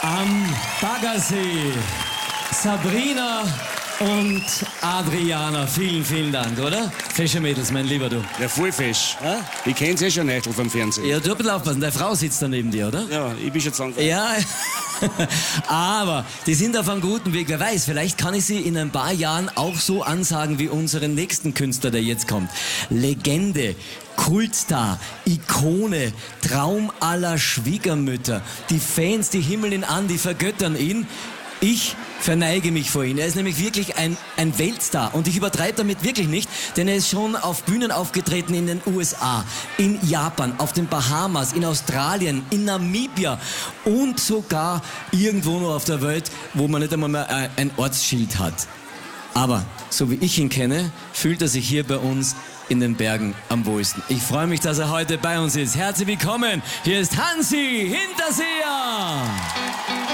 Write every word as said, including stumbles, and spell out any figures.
Am Baggersee. Sabrina und Adriana, vielen, vielen Dank, oder? Fesche Mädels, mein Lieber, du. Ja, voll fesch. Ja? Ich kenn's eh schon nicht vom Fernsehen. Ja, du ein bisschen aufpassen, deine Frau sitzt da neben dir, oder? Ja, ich bin schon sagen. Ja, aber die sind auf einem guten Weg. Wer weiß, vielleicht kann ich sie in ein paar Jahren auch so ansagen wie unseren nächsten Künstler, der jetzt kommt. Legende, Kultstar, Ikone, Traum aller Schwiegermütter. Die Fans, die himmeln ihn an, die vergöttern ihn. Ich verneige mich vor ihm. Er ist nämlich wirklich ein, ein Weltstar. Und ich übertreibe damit wirklich nicht, denn er ist schon auf Bühnen aufgetreten in den U S A, in Japan, auf den Bahamas, in Australien, in Namibia und sogar irgendwo noch auf der Welt, wo man nicht einmal mehr ein Ortsschild hat. Aber so wie ich ihn kenne, fühlt er sich hier bei uns in den Bergen am wohlsten. Ich freue mich, dass er heute bei uns ist. Herzlich willkommen. Hier ist Hansi Hinterseher.